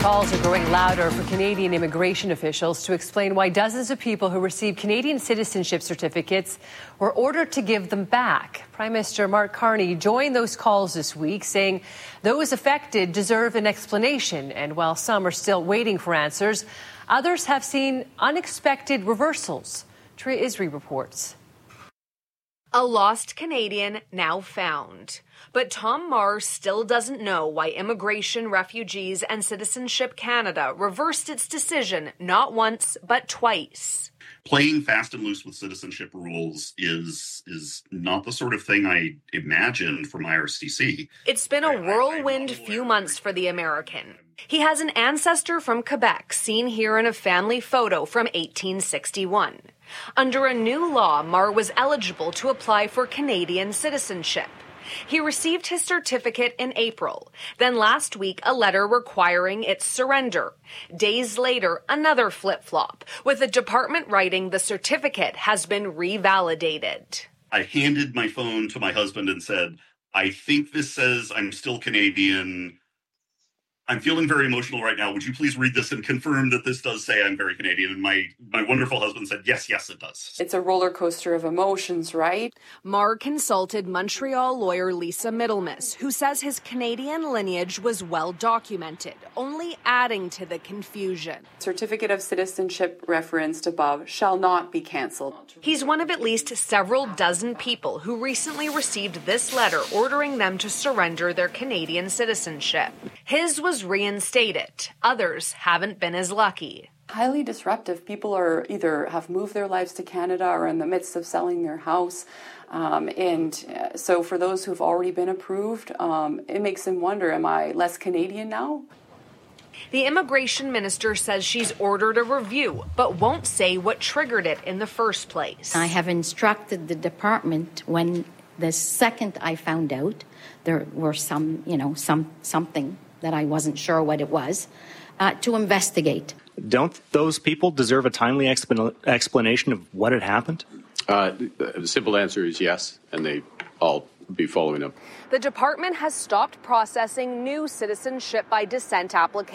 Calls are growing louder for Canadian immigration officials to explain why dozens of people who received Canadian citizenship certificates were ordered to give them back. Prime Minister Mark Carney joined those calls this week, saying those affected deserve an explanation. And while some are still waiting for answers, others have seen unexpected reversals. Tria Isri reports. A lost Canadian now found. But Tom Marr still doesn't know why Immigration, Refugees and Citizenship Canada reversed its decision not once, but twice. Playing fast and loose with citizenship rules is not the sort of thing I imagined from IRCC. It's been a whirlwind few months for the American. He has an ancestor from Quebec, seen here in a family photo from 1861. Under a new law, Marr was eligible to apply for Canadian citizenship. He received his certificate in April. Then last week, a letter requiring its surrender. Days later, another flip-flop, with the department writing the certificate has been revalidated. I handed my phone to my husband and said, I think this says I'm still Canadian. I'm feeling very emotional right now. Would you please read this and confirm that this does say I'm very Canadian? And my wonderful husband said, yes, it does. It's a roller coaster of emotions, right? Marr consulted Montreal lawyer Lisa Middlemas, who says his Canadian lineage was well documented, only adding to the confusion. Certificate of citizenship referenced above shall not be cancelled. He's one of at least several dozen people who recently received this letter ordering them to surrender their Canadian citizenship. His was reinstated. Others haven't been as lucky. Highly disruptive. People are either have moved their lives to Canada or in the midst of selling their house. So for those who've already been approved, it makes them wonder, am I less Canadian now? The immigration minister says she's ordered a review, but won't say what triggered it in the first place. I have instructed the department when the second I found out there were something that I wasn't sure what it was, to investigate. Don't those people deserve a timely explanation of what had happened? The simple answer is yes, and they all be following up. The department has stopped processing new citizenship by descent applications.